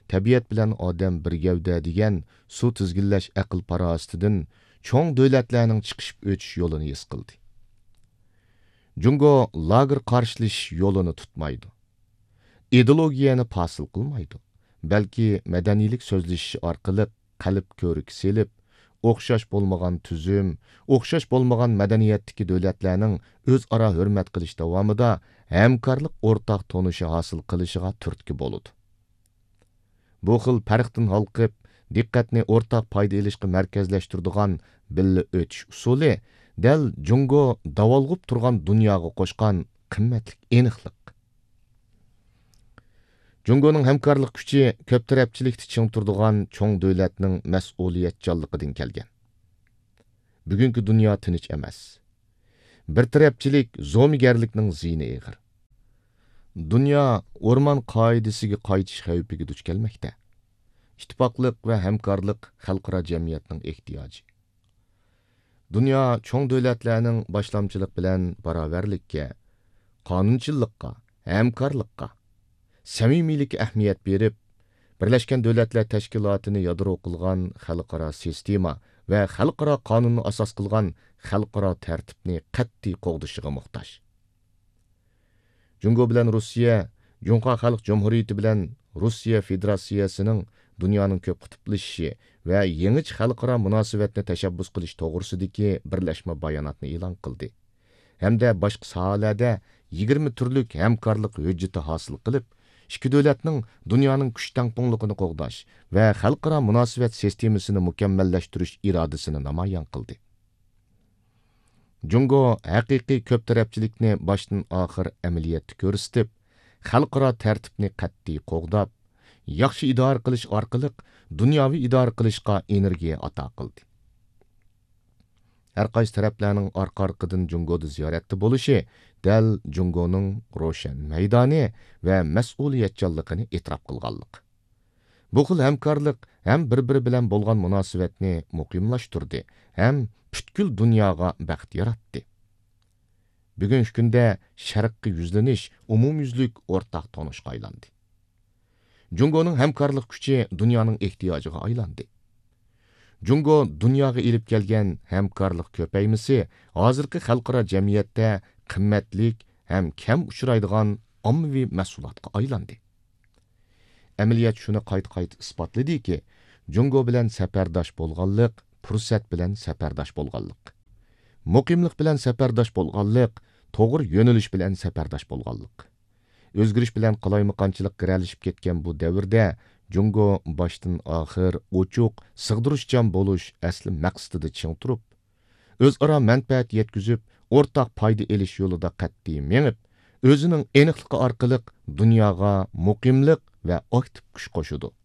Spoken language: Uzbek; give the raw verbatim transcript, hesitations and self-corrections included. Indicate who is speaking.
Speaker 1: tabiat bilan odam bir gavda degan suv tizginlash aql parosatidan cho'ng davlatlarning chiqishib o'tish yo'lini his qildi. Jungo lager qarshilish yo'lini tutmaydi. Ideologiyani pasil qilmaydi. Balki madaniylik so'zlashishi orqali qalb ko'rik selib, o'xshash bo'lmagan tuzum, o'xshash bo'lmagan madaniyatdagi davlatlarning o'zaro hurmat qilish davomida hamkorlik o'rtaq tonishi hosil qilishiga turtki bo'ladi. Bu xil farqdan halqib, diqqatni o'rtaq foyda olishga markazlashtiradigan billa o'tish usuli dal Jungo davolg'ib turgan dunyoga qo'shgan qimmatli aniqlik. Jungoning hamkorlik kuchi ko'p tarafchilikda ching turadigan cho'ng davlatning mas'uliyatchanligidan kelgan. Bugungi dunyo tinch emas. Bir tarafchilik zo'migarlikning ziyni eg'ir. Dunyo o'rmon qoidasiga qaytish xavfiga duch kelmoqda. İttifaqlıq va hamkorlik xalqaro jamiyatning ehtiyoji. Dunyo cho'ng davlatlarning boshlamchilik bilan barobarlikka, qonunchilikqa, hamkorlikqa, samimiylikka ahamiyat berib, Birlashgan Davlatlar Tashkilotini yadro qilgan xalqaro sistema va xalqaro qonunni asos qilgan xalqaro tartibni qat'iy qo'g'dishiga muhtoj. Jungo bilan Rossiya, Junxo Xalq Jumhuriyati bilan Rossiya Federatsiyasining dunyoning ko'p qutblashishi va yangi xalqaro munosabatni tashabbus qilish to'g'risidagi birlashma bayonotni e'lon qildi. Hamda boshqa sohalarda yigirma turlik hamkorlik hujjati hosil qilib, ikki davlatning dunyoning kuch tangpunligini qo'g'dash va xalqaro munosabat sistemasini mukammallashtirish irodasini namoyon qildi. Jungo haqiqiy ko'p tarafchilikni boshdan oxir amaliyotda ko'rsatib, xalqaro tartibni qat'iy qo'g'dab, yaxshi idora qilish orqali dunyoviy idora qilishga energiya ato qildi. Har qaysi taraflarning orqa-orqadan Jungoda ziyoratda bo'lishi dal Jungoning ro'shan maydoni va mas'uliyatchanligini e'tirof qilganlik. Bu xil hamkorlik ham bir-biri bilan bo'lgan munosabatni muqimlashtirdi, ham butkul dunyoga baxt yaratdi. Bugungi kunda sharqqa yuzlanish umumyuzlik o'rtaq tonishga aylandi. Jungoning hamkorlik kuchi dunyoning ehtiyojiga aylandi. Jungo dunyoga elib kelgan hamkorlik ko'paymisi hozirgi xalqaro jamiyatda qimmatlik ham kam uchraydigan ommaviy mahsulotga aylandi. Amaliyat shuni qayta-qayta isbotladiki, Jungo bilan safardosh bo'lganlik, fursat bilan safardosh bo'lganlik. Muqimlik bilan safardosh bo'lganlik, to'g'ri yo'nalish bilan safardosh bo'lganlik. O'zgarish bilan qalaymaqonchilik kiralishib ketgan bu davrda Jungo boshdan oxir ochiq, sig'dirishchan bo'lish asli maqsadida ching turib, o'zaro manfaat yetkazib, o'rtaq foyda olish yo'lida qat'iy menib, o'zining aniqligi orqali dunyoga muqimlik va aktiv kuch qo'shudi.